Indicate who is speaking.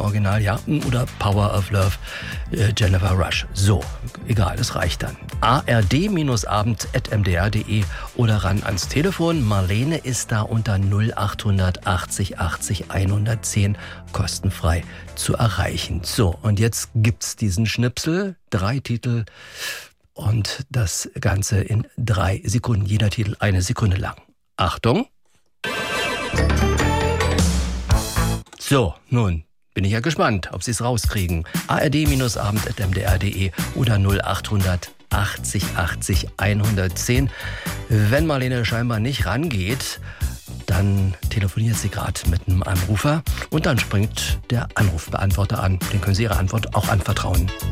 Speaker 1: Original, ja. Oder Power of Love, Jennifer Rush. So, egal, das reicht dann. ard-abend@mdr.de oder ran ans Telefon. Marlene ist da unter 0800 80 80 110 kostenfrei zu erreichen. So, und jetzt gibt's diesen Schnipsel, 3 Titel und das Ganze in 3 Sekunden. Jeder Titel 1 Sekunde lang. Achtung! So, nun bin ich ja gespannt, ob Sie es rauskriegen. ard-abend@mdr.de oder 0800 80 80 110. Wenn Marlene scheinbar nicht rangeht, dann telefoniert sie gerade mit einem Anrufer und dann springt der Anrufbeantworter an. Den können Sie Ihre Antwort auch anvertrauen.